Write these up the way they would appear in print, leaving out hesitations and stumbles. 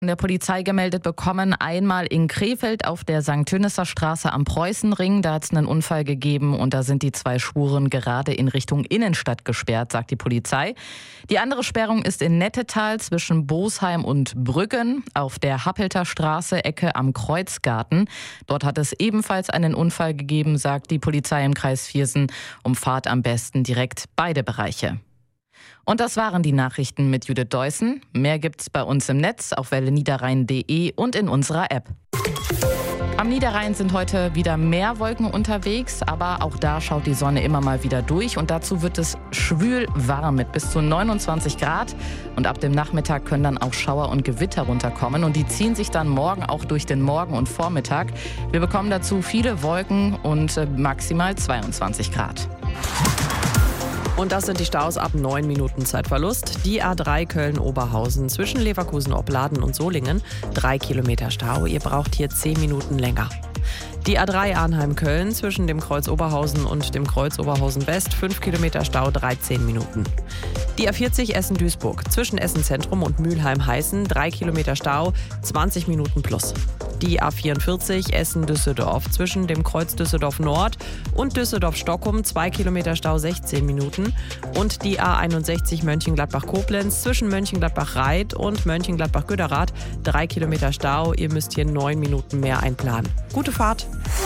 Von der Polizei gemeldet bekommen, einmal in Krefeld auf der St. Tönnisser Straße am Preußenring. Da hat es einen Unfall gegeben und da sind die 2 Spuren gerade in Richtung Innenstadt gesperrt, sagt die Polizei. Die andere Sperrung ist in Nettetal zwischen Bosheim und Brüggen auf der Happelter Straße, Ecke am Kreuzgarten. Dort hat es ebenfalls einen Unfall gegeben, sagt die Polizei im Kreis Viersen. Umfahrt am besten direkt beide Bereiche. Und das waren die Nachrichten mit Judith Deussen. Mehr gibt's bei uns im Netz auf welleniederrhein.de und in unserer App. Am Niederrhein sind heute wieder mehr Wolken unterwegs, aber auch da schaut die Sonne immer mal wieder durch und dazu wird es schwül warm mit bis zu 29 Grad und ab dem Nachmittag können dann auch Schauer und Gewitter runterkommen und die ziehen sich dann morgen auch durch den Morgen und Vormittag. Wir bekommen dazu viele Wolken und maximal 22 Grad. Und das sind die Staus ab 9 Minuten Zeitverlust. Die A3 Köln-Oberhausen zwischen Leverkusen-Opladen und Solingen. 3 Kilometer Stau. Ihr braucht hier 10 Minuten länger. Die A3 Arnheim-Köln zwischen dem Kreuz Oberhausen und dem Kreuz Oberhausen West. 5 Kilometer Stau, 13 Minuten. Die A40 Essen-Duisburg zwischen Essen-Zentrum und Mülheim-Heißen. 3 Kilometer Stau, 20 Minuten plus. Die A44 Essen-Düsseldorf zwischen dem Kreuz Düsseldorf Nord und Düsseldorf-Stockholm 2 Kilometer Stau 16 Minuten und die A61 Mönchengladbach-Koblenz zwischen Mönchengladbach-Reit und Mönchengladbach-Göderath 3 Kilometer Stau. Ihr müsst hier 9 Minuten mehr einplanen. Gute Fahrt!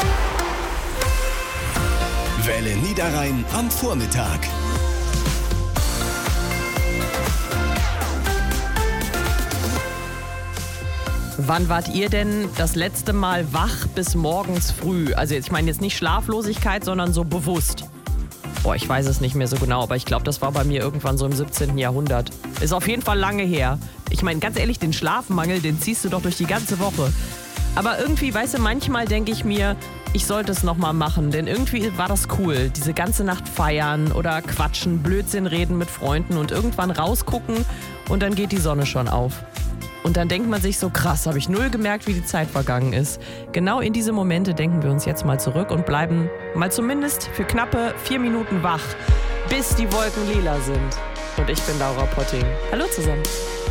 Welle Niederrhein am Vormittag. Wann wart ihr denn das letzte Mal wach bis morgens früh? Also ich meine jetzt nicht Schlaflosigkeit, sondern so bewusst. Boah, ich weiß es nicht mehr so genau, aber ich glaube, das war bei mir irgendwann so im 17. Jahrhundert. Ist auf jeden Fall lange her. Ich meine, ganz ehrlich, den Schlafmangel, den ziehst du doch durch die ganze Woche. Aber irgendwie, weißt du, manchmal denke ich mir, ich sollte es nochmal machen, denn irgendwie war das cool. Diese ganze Nacht feiern oder quatschen, Blödsinn reden mit Freunden und irgendwann rausgucken und dann geht die Sonne schon auf. Und dann denkt man sich so, krass, habe ich null gemerkt, wie die Zeit vergangen ist. Genau in diese Momente denken wir uns jetzt mal zurück und bleiben mal zumindest für knappe 4 Minuten wach, bis die Wolken lila sind. Und ich bin Laura Potting. Hallo zusammen.